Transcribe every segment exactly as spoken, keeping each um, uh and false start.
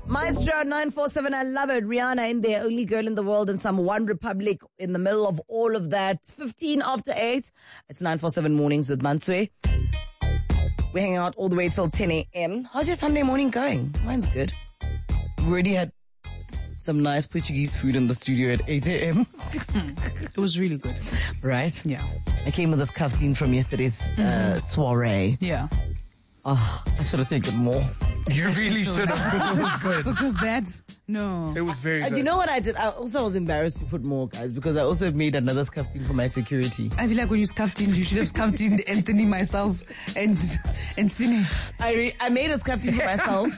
Maestro nine four seven, I love it. Rihanna in there, only girl in the world, and some One Republic in the middle of all of that. fifteen after eight. It's nine four seven mornings with Mansue. We're hanging out all the way till ten a.m. How's your Sunday morning going? Mine's good. We already had some nice Portuguese food in the studio at eight a.m. It was really good. Right? Yeah. I came with this kaftin from yesterday's uh, mm-hmm. soiree. Yeah. Oh, I should have taken more. You really should have, because it was good. Because that's, no. It was very good. And you know what I did? I also was embarrassed to put more, guys, because I also made another scuffing for my security. I feel like when you scuffed in, you should have scuffed in Anthony, myself, and and Sine. I re- I made a scuffing for myself.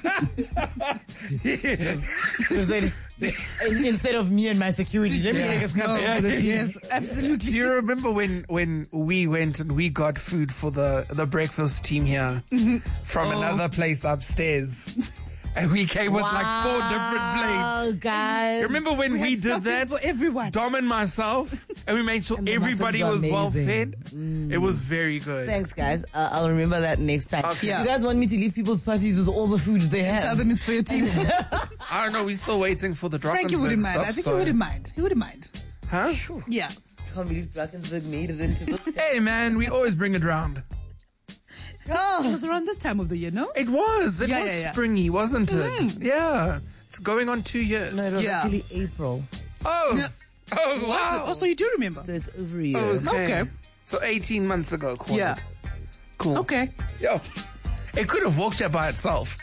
then, instead of me and my security, let me make a scuffing no, for the team. Yes, absolutely. Do you remember when, when we went and we got food for the, the breakfast team here from Oh. another place upstairs? And we came with wow, like four different plates. Guys. Remember when we, we did that? For everyone. Dom and myself, and we made sure And the everybody muffins was were well amazing. fed. Mm. It was very good. Thanks, guys. Uh, I'll remember that next time. Okay. Yeah. You guys want me to leave people's parties with all the food they have? Tell them it's for your team. I don't know. We're still waiting for the drop. Frankie wouldn't mind. Stuff, I think so. he wouldn't mind. He wouldn't mind. Huh? Yeah. I can't believe Drakensberg made it into this. Hey, man, we always bring it round. Oh. It was around this time of the year, no? It was. It Yeah, was yeah, yeah. springy, wasn't it? Mm. Yeah. It's going on two years. No, it was Yeah. actually April. Oh. No. Oh, wow. Oh, so you do remember? So it's over a year. Okay. Okay. So eighteen months ago, call Yeah. it. Cool. Okay. Yo. It could have walked out by itself.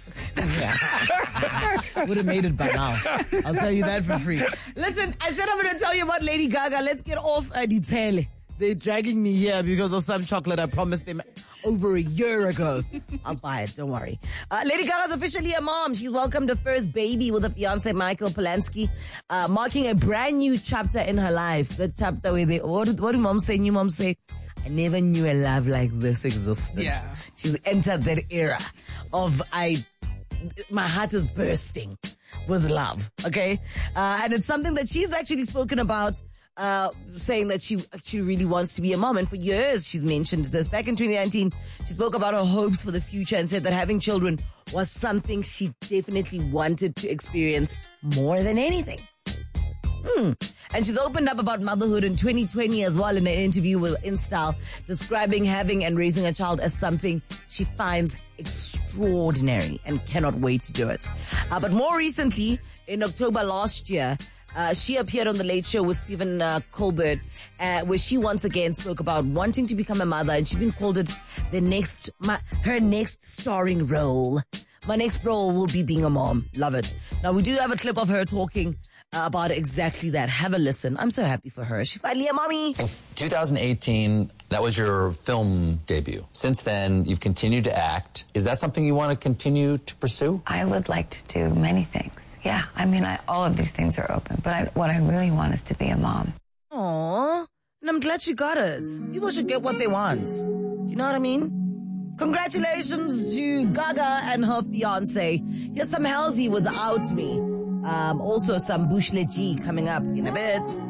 Would have made it by now. I'll tell you that for free. Listen, I said I'm going to tell you about Lady Gaga. Let's get off uh, the tail. They're dragging me here because of some chocolate I promised them over a year ago. I'll buy it, don't worry. Uh, Lady Gaga's officially a mom. She welcomed her first baby with her fiance, Michael Polanski, uh, marking a brand new chapter in her life. The chapter where they, what, what do moms say, new moms say? I never knew a love like this existed. Yeah. She's entered that era of I, my heart is bursting with love, okay? Uh, and it's something that she's actually spoken about, uh, saying that she actually really wants to be a mom. And for years, she's mentioned this. Back in twenty nineteen, she spoke about her hopes for the future and said that having children was something she definitely wanted to experience more than anything. Hmm. And she's opened up about motherhood in twenty twenty as well in an interview with InStyle, describing having and raising a child as something she finds extraordinary and cannot wait to do it. Uh, but more recently, in October last year, uh, she appeared on The Late Show with Stephen uh, Colbert, uh, where she once again spoke about wanting to become a mother, and she even called it the next, my, her next starring role. My next role will be being a mom. Love it. Now, we do have a clip of her talking uh, about exactly that. Have a listen. I'm so happy for her. She's finally a mommy. twenty eighteen, that was your film debut. Since then, you've continued to act. Is that something you want to continue to pursue? I would like to do many things. Yeah, I mean, I, all of these things are open, but I, what I really want is to be a mom. Aww. And I'm glad she got it. People should get what they want. You know what I mean? Congratulations to Gaga and her fiance. Here's some Halsey Without Me. Um, also some Bushlet G coming up in a bit.